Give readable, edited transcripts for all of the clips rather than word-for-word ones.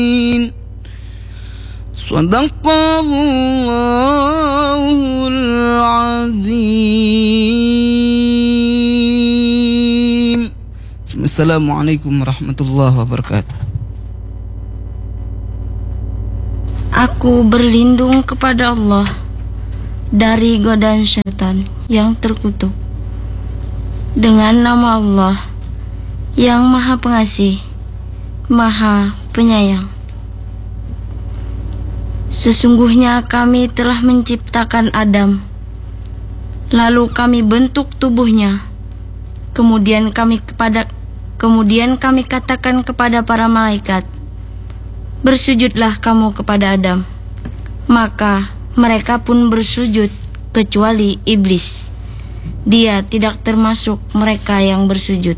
Shadaqallahul azim. Assalamualaikum warahmatullahi wabarakatuh. Aku berlindung kepada Allah dari godaan syaitan yang terkutuk. Dengan nama Allah yang Maha Pengasih, Maha Penyayang. Sesungguhnya kami telah menciptakan Adam, lalu kami bentuk tubuhnya. Kemudian kami katakan kepada para malaikat, bersujudlah kamu kepada Adam. Maka mereka pun bersujud kecuali iblis. Dia tidak termasuk mereka yang bersujud.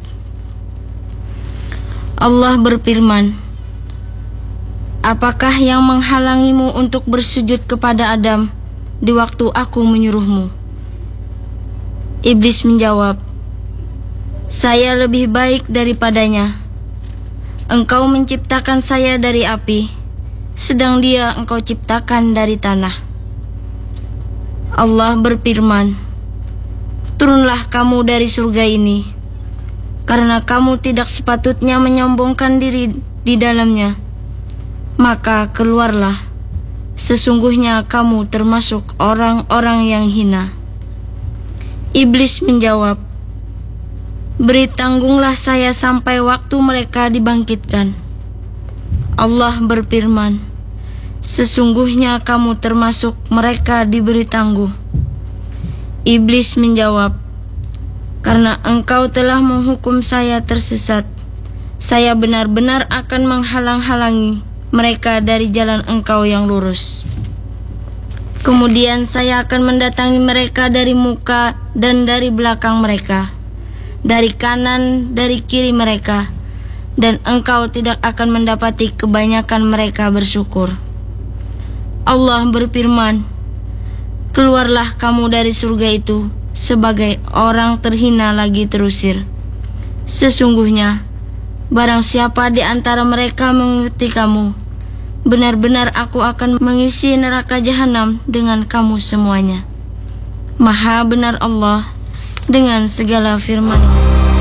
Allah berfirman, apakah yang menghalangimu untuk bersujud kepada Adam di waktu aku menyuruhmu? Iblis menjawab, saya lebih baik daripadanya. Engkau menciptakan saya dari api, sedang dia engkau ciptakan dari tanah. Allah berfirman, turunlah kamu dari surga ini, karena kamu tidak sepatutnya menyombongkan diri di dalamnya. Maka keluarlah, sesungguhnya kamu termasuk orang-orang yang hina. Iblis menjawab, beri tanggunglah saya sampai waktu mereka dibangkitkan. Allah berfirman, sesungguhnya kamu termasuk mereka diberi tangguh. Iblis menjawab, karena engkau telah menghukum saya tersesat, saya benar-benar akan menghalang-halangi mereka dari jalan engkau yang lurus. Kemudian saya akan mendatangi mereka dari muka dan dari belakang mereka, dari kanan, dari kiri mereka, dan engkau tidak akan mendapati kebanyakan mereka bersyukur. Allah berfirman, keluarlah kamu dari surga itu sebagai orang terhina lagi terusir. Sesungguhnya, barang siapa di antara mereka mengikuti kamu, benar-benar aku akan mengisi neraka jahanam dengan kamu semuanya. Maha benar Allah dengan segala firman-Nya.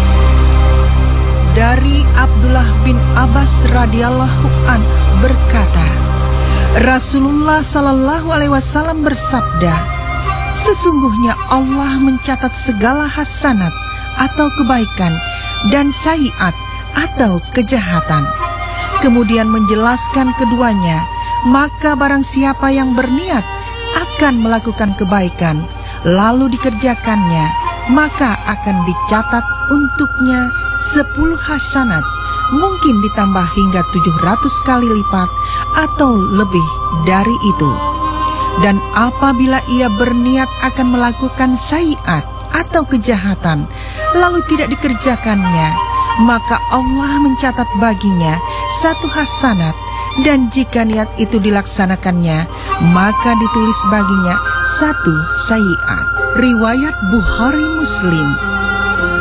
Dari Abdullah bin Abbas radhiyallahu anhu berkata, Rasulullah sallallahu alaihi wasallam bersabda, sesungguhnya Allah mencatat segala hasanat atau kebaikan dan sayiat atau kejahatan. Kemudian menjelaskan keduanya, maka barang siapa yang berniat akan melakukan kebaikan lalu dikerjakannya, maka akan dicatat untuknya 10 hasanat, mungkin ditambah hingga 700 kali lipat atau lebih dari itu. Dan apabila ia berniat akan melakukan sayiat atau kejahatan lalu tidak dikerjakannya, maka Allah mencatat baginya 1 hasanat, dan jika niat itu dilaksanakannya, maka ditulis baginya 1 sayiat. Riwayat Bukhari Muslim.